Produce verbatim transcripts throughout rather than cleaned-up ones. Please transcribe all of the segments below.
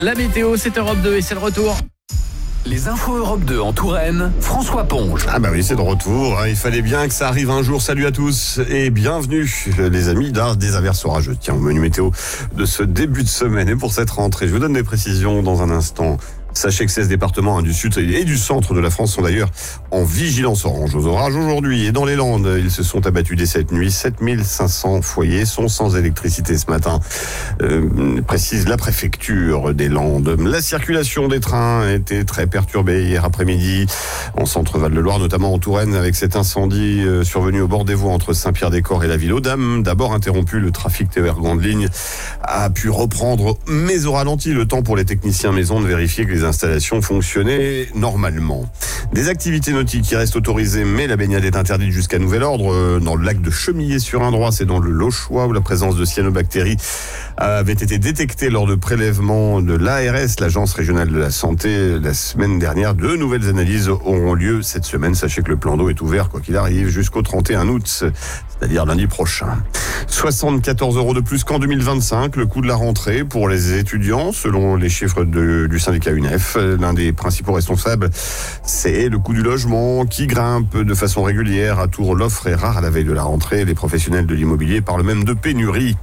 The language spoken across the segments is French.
La météo, c'est Europe deux et c'est le retour. Les infos Europe deux en Touraine, François Ponge. Ah bah oui, c'est de retour, hein. Il fallait bien que ça arrive un jour. Salut à tous et bienvenue les amis dans des averses orageuses. Tiens, au menu météo de ce début de semaine et pour cette rentrée, je vous donne des précisions dans un instant. Sachez que seize départements hein, du sud et du centre de la France sont d'ailleurs en vigilance orange aux orages aujourd'hui. Et dans les Landes, ils se sont abattus dès cette nuit. sept mille cinq cents foyers sont sans électricité ce matin, euh, précise la préfecture des Landes. La circulation des trains était très perturbée hier après-midi en centre-Val de Loire, notamment en Touraine, avec cet incendie euh, survenu au bord des voies entre Saint-Pierre-des-Corps et la ville aux Dames. D'abord interrompu, le trafic T E R Grande Ligne a pu reprendre, mais au ralenti, le temps pour les techniciens maison de vérifier que les installations fonctionnaient normalement. Des activités nautiques qui restent autorisées, mais la baignade est interdite jusqu'à nouvel ordre. Dans le lac de Chemillé-sur-Indrois, c'est dans le Lochois où la présence de cyanobactéries avait été détectée lors de prélèvements de l'A R S, l'Agence régionale de la santé, la semaine dernière. De nouvelles analyses auront lieu cette semaine. Sachez que le plan d'eau est ouvert, quoi qu'il arrive, jusqu'au trente et un août, c'est-à-dire lundi prochain. soixante-quatorze euros de plus qu'en deux mille vingt-cinq, le coût de la rentrée pour les étudiants, selon les chiffres de, du syndicat U N E F. L'un des principaux responsables, c'est le coût du logement qui grimpe de façon régulière. À Tours, l'offre est rare à la veille de la rentrée. Les professionnels de l'immobilier parlent même de pénurie.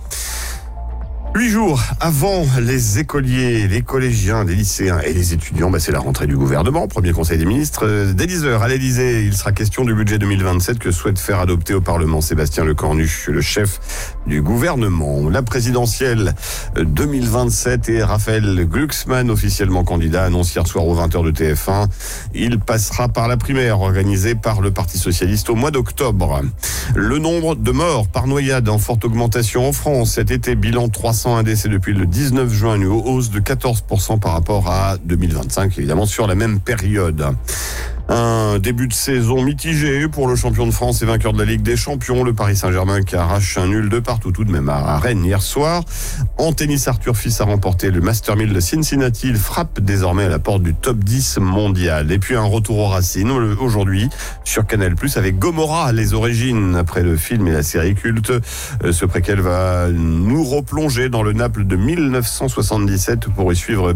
Huit jours avant les écoliers, les collégiens, les lycéens et les étudiants, bah c'est la rentrée du gouvernement, premier conseil des ministres. Dès dix heures à l'Élysée, il sera question du budget deux mille vingt-sept que souhaite faire adopter au Parlement Sébastien Lecornu, le chef du gouvernement. La présidentielle deux mille vingt-sept et Raphaël Glucksmann, officiellement candidat, annonce hier soir aux vingt heures de T F un. Il passera par la primaire organisée par le Parti socialiste au mois d'octobre. Le nombre de morts par noyade en forte augmentation en France. Cet été, bilan trois cents un décès depuis le dix-neuf juin, une hausse de quatorze pour cent par rapport à deux mille vingt-cinq, évidemment sur la même période. Un début de saison mitigé pour le champion de France et vainqueur de la Ligue des Champions, le Paris Saint-Germain qui arrache un nul de partout tout de même à Rennes hier soir. En tennis, Arthur Fils a remporté le Master mille de Cincinnati. Il frappe désormais à la porte du top dix mondial. Et puis un retour aux racines aujourd'hui sur Canal plus, avec Gomorrah, les origines, après le film et la série culte. Ce préquel va nous replonger dans le Naples de mille neuf cent soixante-dix-sept pour y suivre